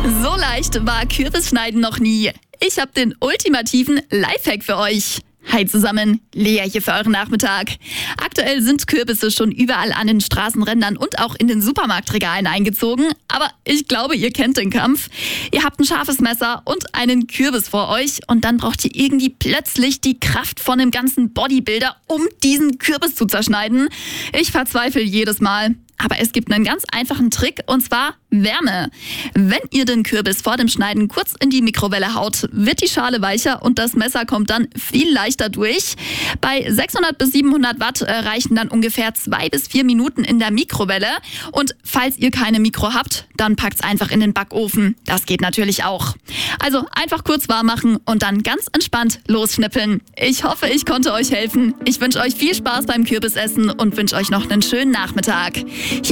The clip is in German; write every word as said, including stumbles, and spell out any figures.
So leicht war Kürbisschneiden noch nie. Ich habe den ultimativen Lifehack für euch. Hi zusammen, Lea hier für euren Nachmittag. Aktuell sind Kürbisse schon überall an den Straßenrändern und auch in den Supermarktregalen eingezogen. Aber ich glaube, ihr kennt den Kampf. Ihr habt ein scharfes Messer und einen Kürbis vor euch und dann braucht ihr irgendwie plötzlich die Kraft von dem ganzen Bodybuilder, um diesen Kürbis zu zerschneiden. Ich verzweifle jedes Mal. Aber es gibt einen ganz einfachen Trick, und zwar Wärme. Wenn ihr den Kürbis vor dem Schneiden kurz in die Mikrowelle haut, wird die Schale weicher und das Messer kommt dann viel leichter durch. Bei sechshundert bis siebenhundert Watt reichen dann ungefähr zwei bis vier Minuten in der Mikrowelle. Und falls ihr keine Mikro habt, dann packt's einfach in den Backofen. Das geht natürlich auch. Also einfach kurz warm machen und dann ganz entspannt losschnippeln. Ich hoffe, ich konnte euch helfen. Ich wünsche euch viel Spaß beim Kürbisessen und wünsche euch noch einen schönen Nachmittag. Hier